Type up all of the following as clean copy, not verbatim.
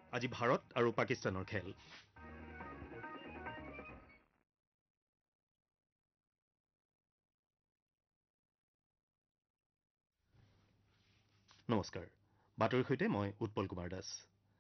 আজি ভাৰত আৰু পাকিস্তানৰ খেল। নমস্কাৰ, বাতৰিৰ সৈতে মই উৎপল কুমাৰ দাস।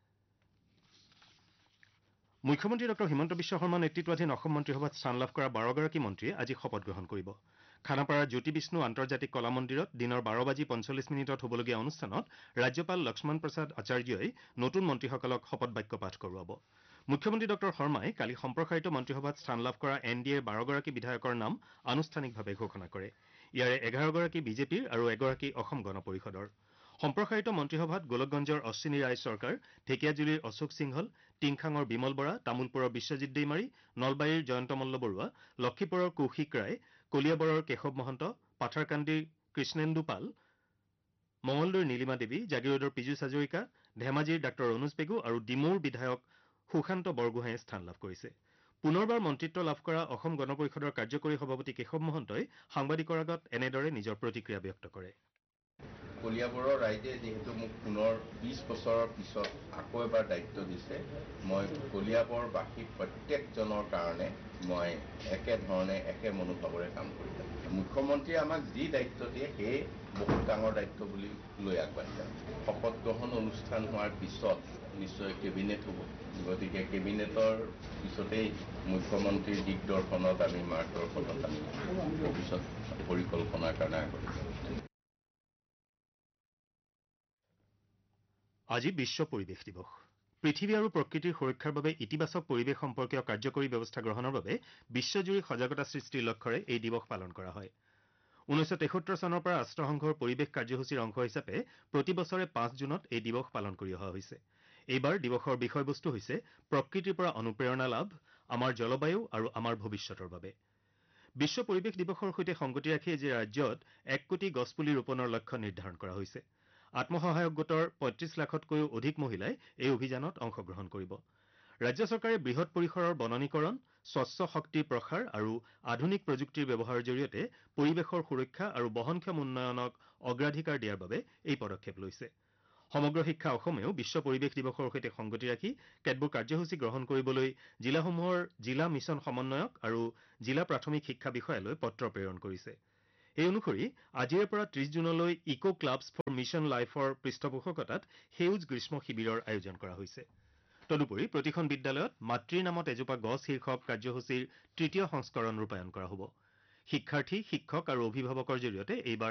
মুখ্যমন্ত্ৰী ডঃ হিমন্ত বিশ্ব শৰ্মা নেতৃত্বাধীন অসম মন্ত্ৰীসভাত স্থান লাভ কৰা 12গৰাকী মন্ত্ৰীয়ে আজি শপত গ্ৰহণ কৰিব। খানাপাৰাৰ জ্যোতি বিষ্ণু আন্তৰ্জাতিক কলা মন্দিৰত দিনৰ 12:45 হ'বলগীয়া অনুষ্ঠানত ৰাজ্যপাল লক্ষ্মণ প্ৰসাদ আচাৰ্যই নতুন মন্ত্ৰীসকলক শপত বাক্য পাঠ কৰোৱাব। মুখ্যমন্ত্ৰী ডঃ শৰ্মাই কালি সম্প্ৰসাৰিত মন্ত্ৰীসভাত স্থান লাভ কৰা NDAৰ 12গৰাকী বিধায়কৰ নাম আনুষ্ঠানিকভাৱে ঘোষণা কৰে। ইয়াৰে 11গৰাকী বিজেপিৰ আৰু এগৰাকী অসম গণ পৰিষদৰ। সম্প্ৰসাৰিত মন্ত্ৰীসভাত গোলকগঞ্জৰ অশ্বিনী ৰায় চৰকাৰ, ঢেকিয়াজুলিৰ অশোক সিংহল, টিংখাঙৰ বিমল বৰা, তামুলপুৰৰ বিশ্বজিৎ দৈমাৰী, নলবাৰীৰ জয়ন্ত মল্ল বৰুৱা, লক্ষীপুৰৰ কৌশিক ৰায়, কলিয়াবৰৰ কেশৱ মহন্ত, পাথাৰকান্দিৰ কৃষ্ণেন্দু পাল, মঙলদৈৰ নীলিমা দেৱী, জাগিৰোডৰ পীযুষ হাজৰিকা, ধেমাজিৰ ডাঃ অনুজ পেগু আৰু ডিমৌৰ বিধায়ক সুশান্ত বৰগোহাঁয়ে স্থান লাভ কৰিছে। পুনৰবাৰ মন্ত্ৰিত্ব লাভ কৰা অসম গণ পৰিষদৰ কাৰ্যকৰী সভাপতি কেশৱ মহন্তই সাংবাদিকৰ আগত এনেদৰে নিজৰ প্ৰতিক্ৰিয়া ব্যক্ত কৰে। কলিয়াবৰৰ ৰাইজে যিহেতু মোক পুনৰ 20 বছৰৰ পিছত আকৌ এবাৰ দায়িত্ব দিছে, মই কলিয়াবৰবাসী প্ৰত্যেকজনৰ কাৰণে মই একেধৰণে একে মনোভাৱেৰে কাম কৰি যাম। মুখ্যমন্ত্ৰীয়ে আমাক যি দায়িত্ব দিয়ে সেয়ে বহুত ডাঙৰ দায়িত্ব বুলি লৈ আগবাঢ়ি যাম। শপত গ্ৰহণ অনুষ্ঠান হোৱাৰ পিছত নিশ্চয় কেবিনেট হ'ব, গতিকে কেবিনেটৰ পিছতেই মুখ্যমন্ত্ৰীৰ দিগদৰ্শনত আমি মাৰ্গদৰ্শনত আমি ভৱিষ্যত পৰিকল্পনাৰ কাৰণে আগবাঢ়ি যাম। আজি বিশ্ব পৰিৱেশ দিৱস। পৃথিৱী আৰু প্ৰকৃতিৰ সুৰক্ষাৰ বাবে ইতিবাচক পৰিৱেশ সম্পৰ্কীয় কাৰ্যকৰী ব্যৱস্থা গ্ৰহণৰ বাবে বিশ্বজুৰি সজাগতা সৃষ্টিৰ লক্ষ্যৰে এই দিৱস পালন কৰা হয়। 1973 চনৰ পৰা ৰাষ্ট্ৰসংঘৰ পৰিৱেশ কাৰ্যসূচীৰ অংশ হিচাপে প্ৰতি বছৰে 5 জুনত এই দিৱস পালন কৰি অহা হৈছে। এইবাৰ দিৱসৰ বিষয়বস্তু হৈছে প্ৰকৃতিৰ পৰা অনুপ্ৰেৰণা লাভ, আমাৰ জলবায়ু আৰু আমাৰ ভৱিষ্যতৰ বাবে। বিশ্ব পৰিৱেশ দিৱসৰ সৈতে সংগতি ৰাখি আজি ৰাজ্যত 1 কোটি গছপুলি ৰোপণৰ লক্ষ্য নিৰ্ধাৰণ কৰা হৈছে। আত্মসহায়ক গোটৰ 35 লাখতকৈও অধিক মহিলাই এই অভিযানত অংশগ্ৰহণ কৰিব। ৰাজ্য চৰকাৰে বৃহৎ পৰিসৰৰ বননীকৰণ, স্বচ্ছ শক্তিৰ প্ৰসাৰ আৰু আধুনিক প্ৰযুক্তিৰ ব্যৱহাৰৰ জৰিয়তে পৰিৱেশৰ সুৰক্ষা আৰু বহনক্ষম উন্নয়নক অগ্ৰাধিকাৰ দিয়াৰ বাবে এই পদক্ষেপ লৈছে। সমগ্ৰ শিক্ষা অসমেও বিশ্ব পৰিৱেশ দিৱসৰ সৈতে সংগতি ৰাখি কেতবোৰ কাৰ্যসূচী গ্ৰহণ কৰিবলৈ জিলাসমূহৰ জিলা মিছন সমন্বয়ক আৰু জিলা প্ৰাথমিক শিক্ষা বিষয়ালৈ পত্ৰ প্ৰেৰণ কৰিছে। এই অনুসৰি আজিৰে পৰা 30 জুনলৈ ইক' ক্লাবছ ফৰ মিছন লাইফৰ পৃষ্ঠপোষকতাত সেউজ গ্ৰীষ্ম শিবিৰৰ আয়োজন কৰা হৈছে। তদুপৰি প্ৰতিখন বিদ্যালয়ত মাতৃৰ নামত এজোপা গছ শীৰ্ষক কাৰ্যসূচীৰ 3য় সংস্কৰণ ৰূপায়ণ কৰা হ'ব। শিক্ষাৰ্থী, শিক্ষক আৰু অভিভাৱকৰ জৰিয়তে এইবাৰ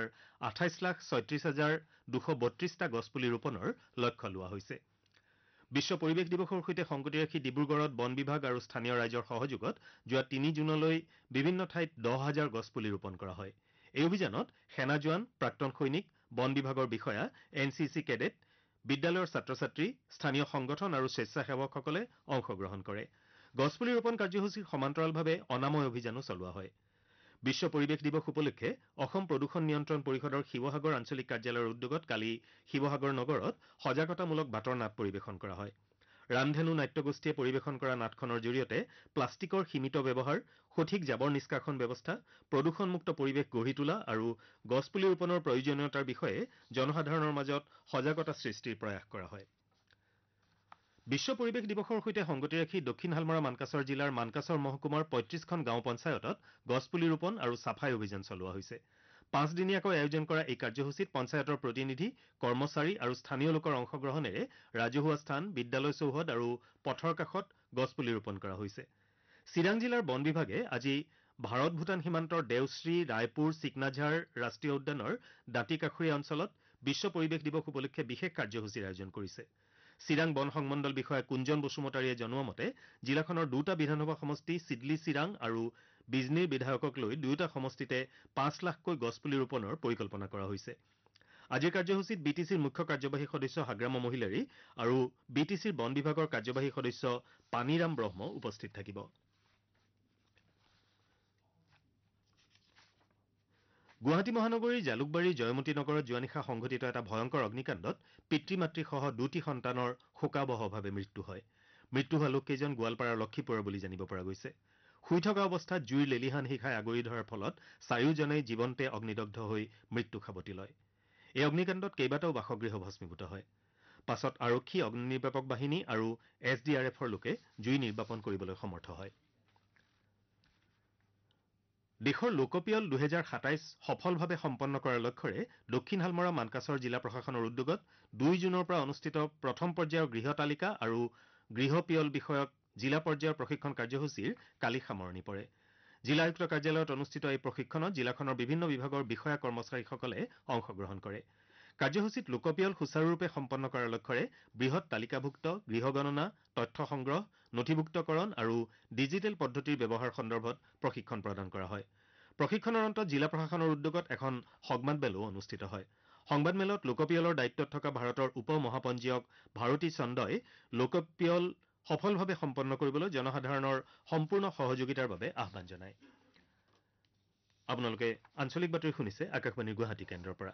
28,36,232টা গছপুলি ৰোপণৰ লক্ষ্য লোৱা হৈছে। বিশ্ব পৰিৱেশ দিৱসৰ সৈতে সংগতি ৰাখি ডিব্ৰুগড়ত বন বিভাগ আৰু স্থানীয় ৰাইজৰ সহযোগত যোৱা 3 জুনলৈ বিভিন্ন ঠাইত 10,000 গছপুলি ৰোপণ কৰা হয়। এই অভিযানত সেনা জোৱান, প্ৰাক্তন সৈনিক, বন বিভাগৰ বিষয়া, NCC কেডেট, বিদ্যালয়ৰ ছাত্ৰ-ছাত্ৰী, স্থানীয় সংগঠন আৰু স্বেচ্ছাসেৱকসকলে অংশগ্ৰহণ কৰে। গছপুলি ৰোপণ কাৰ্যসূচীৰ সমান্তৰালভাৱে অনাময় অভিযানো চলোৱা হয়। বিশ্ব পৰিৱেশ দিৱস উপলক্ষে অসম প্ৰদূষণ নিয়ন্ত্ৰণ পৰিষদৰ শিৱসাগৰ আঞ্চলিক কাৰ্যালয়ৰ উদ্যোগত কালি শিৱসাগৰ নগৰত সজাগতামূলক বাটৰ নাট পৰিৱেশন কৰা হয়। ৰামধেনু নাট্যগোষ্ঠীয়ে পৰিৱেশন কৰা নাটখনৰ জৰিয়তে প্লাষ্টিকৰ সীমিত ব্যৱহাৰ, সঠিক জাবৰ নিষ্কাশন ব্যৱস্থা, প্ৰদূষণমুক্ত পৰিৱেশ গঢ়ি তোলা আৰু গছপুলি ৰোপণৰ প্ৰয়োজনীয়তাৰ বিষয়ে জনসাধাৰণৰ মাজত সজাগতা সৃষ্টিৰ প্ৰয়াস কৰা হয়। বিশ্ব পৰিৱেশ দিৱসৰ সৈতে সংগতি ৰাখি দক্ষিণ হালমৰা মানকাছৰ জিলাৰ মানকাছৰ মহকুমাৰ 35খন গাঁও পঞ্চায়তত গছপুলি ৰোপণ আৰু ছাফাই অভিযান চলোৱা হৈছে। 5 দিনীয়াকৈ আয়োজন কৰা এই কাৰ্যসূচীত পঞ্চায়তৰ প্ৰতিনিধি, কৰ্মচাৰী আৰু স্থানীয় লোকৰ অংশগ্ৰহণেৰে ৰাজহুৱা স্থান, বিদ্যালয় চৌহদ আৰু পথৰ কাষত গছপুলি ৰোপণ কৰা হৈছে। চিৰাং জিলাৰ বন বিভাগে আজি ভাৰত-ভূটান সীমান্তৰ দেওশ্ৰী, ৰায়পুৰ, চিকনাঝাৰ ৰাষ্ট্ৰীয় উদ্যানৰ দাঁতিকাষৰীয়া অঞ্চলত বিশ্ব পৰিৱেশ দিৱস উপলক্ষে বিশেষ কাৰ্যসূচীৰ আয়োজন কৰিছে। চিৰাং বন সংমণ্ডল বিষয়া কুঞ্জন বসুমতাৰীয়ে জনোৱা মতে জিলাখনৰ 2টা বিধানসভা সমষ্টি চিডলি চিৰাং আৰু বিজনীৰ বিধায়কক লৈ 2টা সমষ্টিতে 5 লাখকৈ গছপুলি ৰোপণৰ পৰিকল্পনা কৰা হৈছে। আজিৰ কাৰ্যসূচীত BTCৰ মুখ্য কাৰ্যবাহী সদস্য হাগ্ৰাম মহিলাৰী আৰু BTCৰ বন বিভাগৰ কাৰ্যবাহী সদস্য পানীৰাম ব্ৰহ্ম উপস্থিত থাকিব। গুৱাহাটী মহানগৰীৰ জালুকবাৰীৰ জয়মতী নগৰত যোৱা নিশা সংঘটিত এটা ভয়ংকৰ অগ্নিকাণ্ডত পিতৃ-মাতৃসহ 2টি সন্তানৰ শোকাবহভাৱে মৃত্যু হয়। মৃত্যু হোৱা লোককেইজন গোৱালপাৰাৰ লক্ষীপুৰৰ বুলি জানিব পৰা গৈছে। শুই থকা অৱস্থাত জুইৰ লেলিহান শিখাই আগুৰি ধৰাৰ ফলত চাৰিওজনেই জীৱন্তে অগ্নিদগ্ধ হৈ মৃত্যু সাৱটি লয়। এই অগ্নিকাণ্ডত কেইবাটাও বাসগৃহ ভস্মীভূত হয়। পাছত আৰক্ষী, অগ্নিনিৰ্বাপক বাহিনী আৰু SDRFৰ লোকে জুই নিৰ্বাপন কৰিবলৈ সমৰ্থ হয়। দেশৰ লোকপিয়ল 2027 সফলভাৱে সম্পন্ন কৰাৰ লক্ষ্যৰে দক্ষিণ হালমৰা মানকাছৰ জিলা প্ৰশাসনৰ উদ্যোগত 2 জুনৰ পৰা অনুষ্ঠিত প্ৰথম পৰ্যায়ৰ গৃহ তালিকা আৰু গৃহ পিয়ল বিষয়ক জিলা পৰ্যায়ৰ প্ৰশিক্ষণ কাৰ্যসূচীৰ কালি সামৰণি পৰে। জিলা আয়ুক্ত কাৰ্যালয়ত অনুষ্ঠিত এই প্ৰশিক্ষণত জিলাখনৰ বিভিন্ন বিভাগৰ বিষয়া কৰ্মচাৰীসকলে অংশগ্ৰহণ কৰে। কাৰ্যসূচীত লোকপিয়ল সুচাৰুৰূপে সম্পন্ন কৰাৰ লক্ষ্যৰে বৃহৎ তালিকাভুক্ত গৃহ গণনা, তথ্য সংগ্ৰহ, নথিভুক্তকৰণ আৰু ডিজিটেল পদ্ধতিৰ ব্যৱহাৰ সন্দৰ্ভত প্ৰশিক্ষণ প্ৰদান কৰা হয়। প্ৰশিক্ষণৰ অন্তত জিলা প্ৰশাসনৰ উদ্যোগত এখন সংবাদমেলো অনুষ্ঠিত হয়। সংবাদমেলত লোকপিয়লৰ দায়িত্বত থকা ভাৰতৰ উপ মহাপঞ্জীয়ক ভাৰতী চন্দই লোকপিয়ল সফলভাৱে সম্পন্ন কৰিবলৈ জনসাধাৰণৰ সম্পূৰ্ণ সহযোগিতাৰ বাবে আহ্বান জনায়। আপোনালোকে আঞ্চলিক বাতৰি শুনিছে আকাশবাণীৰ গুৱাহাটী কেন্দ্ৰৰ পৰা।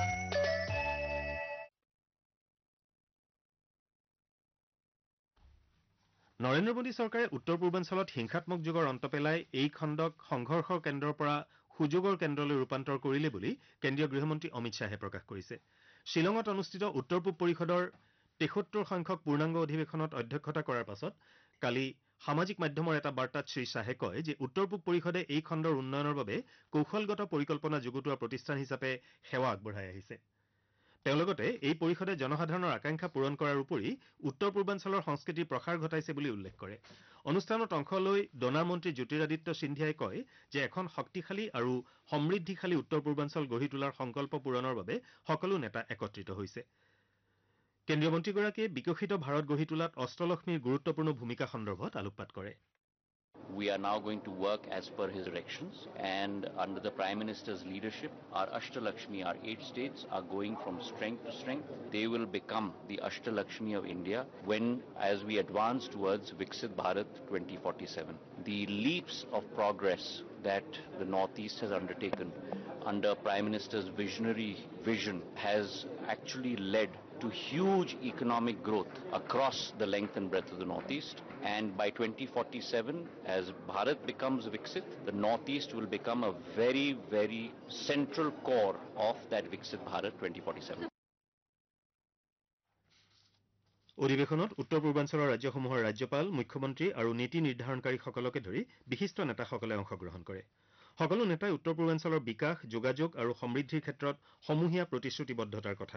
নৰেন্দ্ৰ মোদী চৰকাৰে উত্তৰ পূৰ্বাঞ্চলত হিংসাত্মক যুগৰ অন্ত পেলাই এই খণ্ডক সংঘৰ্ষৰ কেন্দ্ৰৰ পৰা সুযোগৰ কেন্দ্ৰলৈ ৰূপান্তৰ কৰিলে বুলি কেন্দ্ৰীয় গৃহমন্ত্ৰী অমিত শ্বাহে প্ৰকাশ কৰিছে। শ্বিলঙত অনুষ্ঠিত উত্তৰ পূব পৰিষদৰ ৭৩ সংখ্যক পূৰ্ণাংগ অধিৱেশনত অধ্যক্ষতা কৰাৰ পাছত কালি সামাজিক মাধ্যমৰ এটা বাৰ্তাত শ্ৰীশ্বাহে কয় যে উত্তৰ পূব পৰিষদে এই খণ্ডৰ উন্নয়নৰ বাবে কৌশলগত পৰিকল্পনা যুগুতোৱা প্ৰতিষ্ঠান হিচাপে সেৱা আগবঢ়াই আহিছে। তেওঁ লগতে এই পৰিষদে জনসাধাৰণৰ আকাংক্ষা পূৰণ কৰাৰ উপৰি উত্তৰ পূৰ্বাঞ্চলৰ সংস্কৃতিৰ প্ৰসাৰ ঘটাইছে বুলি উল্লেখ কৰে। অনুষ্ঠানত অংশ লৈ ডোনাৰ মন্ত্ৰী জ্যোতিৰাদিত্য সিন্ধিয়াই কয় যে এখন শক্তিশালী আৰু সমৃদ্ধিশালী উত্তৰ পূৰ্বাঞ্চল গঢ়ি তোলাৰ সংকল্প পূৰণৰ বাবে সকলো নেতা একত্ৰিত হৈছে। কেন্দ্ৰীয় মন্ত্ৰীগৰাকীয়ে বিকশিত ভাৰত গঢ়ি তোলাত অষ্টলক্ষ্মীৰ গুৰুত্বপূৰ্ণ ভূমিকা সন্দৰ্ভত আলোকপাত কৰে। We are now going to work as per his directions, and under the Prime Minister's leadership, our Ashtalakshmi, our 8 states, are going from strength to strength. They will become the Ashtalakshmi of India as we advance towards Viksit Bharat 2047. The leaps of progress that the Northeast has undertaken under Prime Minister's visionary vision has actually led to huge economic growth across the length and breadth of the Northeast. And by 2047, as Bharat becomes Viksit, the Northeast will become a very, very central core of that Viksit Bharat 2047. অধিৱেশনত উত্তৰ পূৰ্বাঞ্চলৰ ৰাজ্যসমূহৰ ৰাজ্যপাল, মুখ্যমন্ত্ৰী আৰু নীতি নিৰ্ধাৰণকাৰীসকলকে ধৰি বিশিষ্ট নেতাসকলে অংশগ্ৰহণ কৰে। সকলো নেতাই উত্তৰ পূৰ্বাঞ্চলৰ বিকাশ, যোগাযোগ আৰু সমৃদ্ধিৰ ক্ষেত্ৰত সমূহীয়া প্ৰতিশ্ৰুতিবদ্ধতাৰ কথা